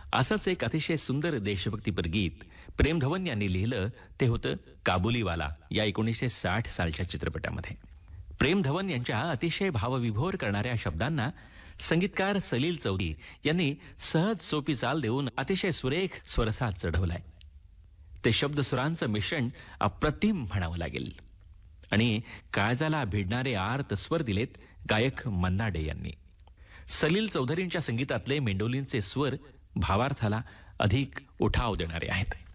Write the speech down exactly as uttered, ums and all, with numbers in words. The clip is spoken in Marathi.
असंच एक अतिशय सुंदर देशभक्तीपर गीत प्रेम धवन यांनी लिहिलं ते होतं काबुलीवाला या एकोणीसशे साठ सालच्या चित्रपटामध्ये. प्रेम धवन यांच्या अतिशय भावविभोर करणाऱ्या शब्दांना संगीतकार सलील चौधरी यांनी सहज सोपी चाल देऊन अतिशय सुरेख स्वरसात चढवलाय. ते शब्द सुरांचं मिश्रण अप्रतिम म्हणावं लागेल आणि काळजाला भिडणारे आर्त स्वर दिलेत गायक मन्ना डे यांनी. सलील चौधरींच्या संगीतातले मेंडोलिनचे स्वर भावार्थाला अधिक उठाव देणारे आहेत.